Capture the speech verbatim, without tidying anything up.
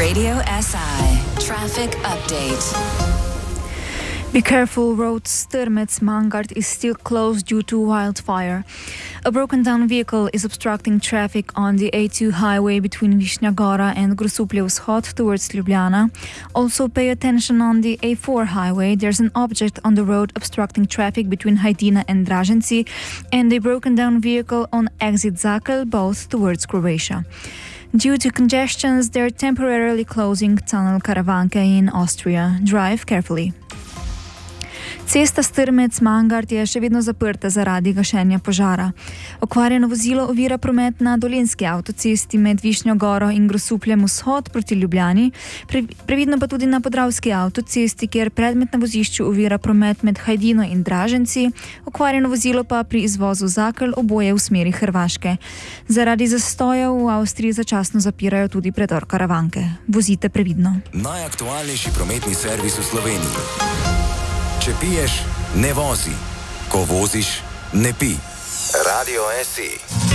Radio S I Traffic Update. Be careful, road Strmec-Mangart is still closed due to wildfire. A broken-down vehicle is obstructing traffic on the A two highway between Višnja Gora and Grosuplje-Vzhod towards Ljubljana. Also pay attention on the A four highway. There's an object on the road obstructing traffic between Hajdina and Draženci, and a broken-down vehicle on exit Zakel, both towards Croatia. Due to congestions, they're temporarily closing tunnel Karavanke in Austria. Drive carefully. Cesta Strmec-Mangart je še vedno zaprta zaradi gašenja požara. Okvarjeno vozilo ovira promet na dolenjski avtocesti med Višnjo Goro in Grosupljem-Vzhod proti Ljubljani, previdno pa tudi na podravski avtocesti, kjer predmet na vozišču ovira promet med Hajdino in Draženci, okvarjeno vozilo pa pri izvozu Zakel, oboje v smeri Hrvaške. Zaradi zastojev v Avstriji začasno zapirajo tudi predor Karavanke. Vozite previdno. Najaktualnejši prometni servis v Sloveniji. Če piješ, ne vozi. Ko voziš, ne pi. Radio S I.